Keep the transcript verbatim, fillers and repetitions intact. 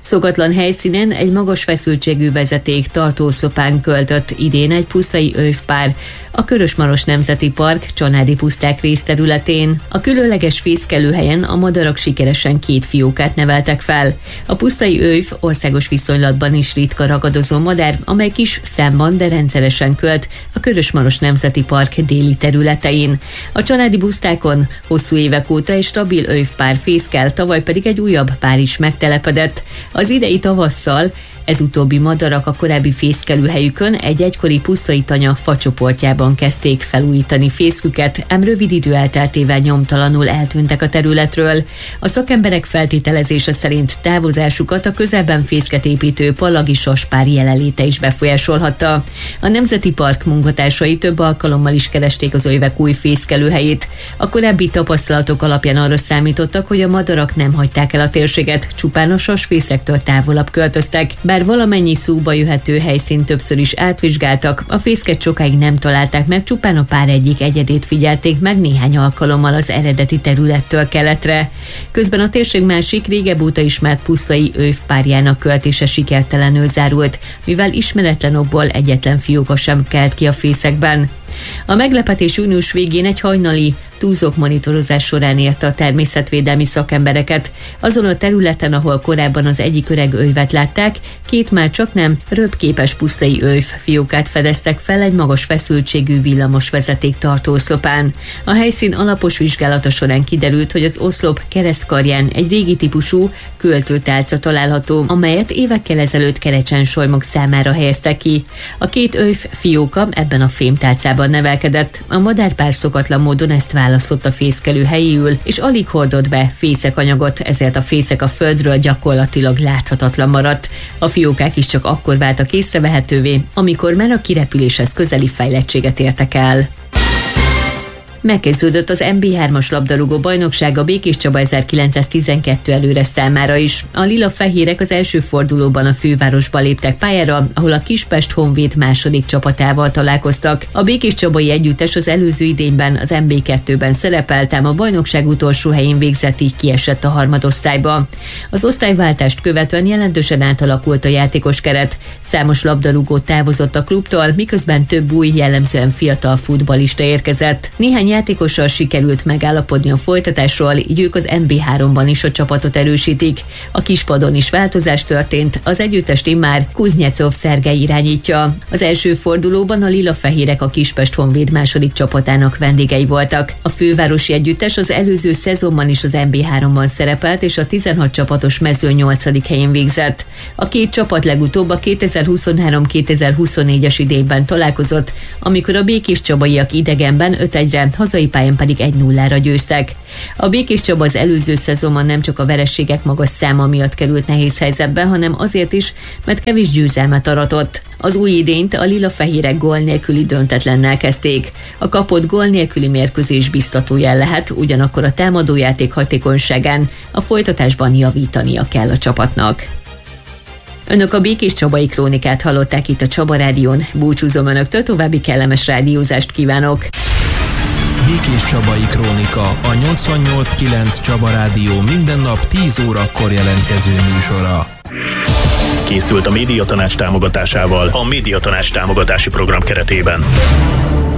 Szokatlan helyszínen egy magas feszültségű vezeték tartószopán költött idén egy pusztai övpár a Körös-Maros Nemzeti Park Csanádi puszták részterületén. A különleges fészkelőhelyen a madarak sikeresen két fiókát neveltek fel. A pusztai őv országos viszonylatban is ritka ragadozó madár, amely kis számban, de rendszeresen költ a Körös-Maros Nemzeti Park déli területein. A csanádi pusztákon hosszú évek óta egy stabil ővpár fészkel, tavaly pedig egy újabb pár is megtelepedett. Az idei tavasszal ez utóbbi madarak a korábbi fészkelőhelyükön egy egykori pusztai tanya facsoportjában kezdték felújítani fészküket, ám rövid idő elteltével nyomtalanul eltűntek a területről. A szakemberek feltételezése szerint távozásukat a közelben fészket építő pallagi saspár jelenléte is befolyásolhatta. A Nemzeti Park munkatársai több alkalommal is keresték az övek új fészkelőhelyét. A korábbi tapasztalatok alapján arra számítottak, hogy a madarak nem hagyták el a térséget, csupán a sasfészektől távolabb költöztek. Bár valamennyi szóba jöhető helyszínt többször is átvizsgáltak, a fészket sokáig nem találták meg, csupán a pár egyik egyedét figyelték meg néhány alkalommal az eredeti területtől keletre. Közben a térség másik, régebb óta ismert pusztai övpárjának költése sikertelenül zárult, mivel ismeretlen okból egyetlen fióka sem kelt ki a fészekben. A meglepetés június végén egy hajnali túzok monitorozás során érte a természetvédelmi szakembereket. Azon a területen, ahol korábban az egyik öreg ővet látták, két már csak nem röpképes pusztai őv fiókát fedeztek fel egy magas feszültségű villamos vezeték tartóoszlopán. A helyszín alapos vizsgálata során kiderült, hogy az oszlop keresztkarján egy régi típusú költőtálca található, amelyet évekkel ezelőtt Kerecsen-Solymok számára helyeztek ki. A két őv fióka ebben a fémtálcában nevelkedett. A madárpár szokatlan módon ezt választotta fészkelő helyéül, és alig hordott be fészekanyagot, ezért a fészek a földről gyakorlatilag láthatatlan maradt. A fiókák is csak akkor váltak észrevehetővé, amikor már a kirepüléshez közeli fejlettséget értek el. Megkezdődött az em bé hármas labdarúgó bajnokság a Békéscsaba ezerkilencszáztizenkettő előre számára is. A lila-fehérek az első fordulóban a fővárosba léptek pályára, ahol a Kispest Honvéd második csapatával találkoztak. A békéscsabai együttes az előző idényben az em bé kettőben szerepelt, ám a bajnokság utolsó helyén végzett, így kiesett a harmadosztályba. Az osztályváltást követően jelentősen átalakult a játékos keret. Számos labdarúgó távozott a klubtól, miközben több új, jellemzően fiatal futballista érkezett. Néhány játékossal sikerült megállapodni a folytatásról, így ők az em bé háromban is a csapatot erősítik. A kispadon is változás történt, az együttest immár Kuznyecov Szergej irányítja. Az első fordulóban a lila-fehérek a Kispest Honvéd második csapatának vendégei voltak. A fővárosi együttes az előző szezonban is az em bé háromban szerepelt, és a tizenhat csapatos mezőny nyolcadik helyén végzett. A két csapat legutóbb a kétezer-huszonhárom kétezer-huszonnégyes idényben találkozott, amikor a békéscsabaiak idegenben öt egyre, hazai pályán pedig egy nullára győztek. A Békéscsaba az előző szezonban nem csak a vereségek magas száma miatt került nehéz helyzetbe, hanem azért is, mert kevés győzelmet aratott. Az új idényt a lila-fehérek gól nélküli döntetlennel kezdték. A kapott gól nélküli mérkőzés biztató jel lehet, ugyanakkor a támadójáték hatékonyságán a folytatásban javítania kell a csapatnak. Önök a Békéscsabai Krónikát hallották itt a Csaba Rádión. Búcsúzom önöktől, további kellemes rádiózást kívánok! Békéscsabai Krónika, a nyolcvannyolc kilenc Csaba Rádió minden nap tíz órakor jelentkező műsora. Készült a Médiatanács támogatásával a Médiatanács támogatási program keretében.